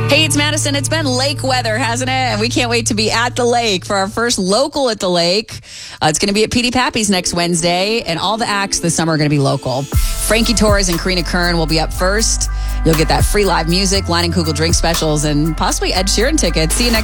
Hey, it's Madison. It's been lake weather, hasn't it? And we can't wait to be at the lake for our first local at the lake. It's going to be at Petey Pappy's next Wednesday, and all the acts this summer are going to be local. Frankie Torres and Karina Kern will be up first. You'll get that free live music, Line and Kugel drink specials, and possibly Ed Sheeran tickets. See you next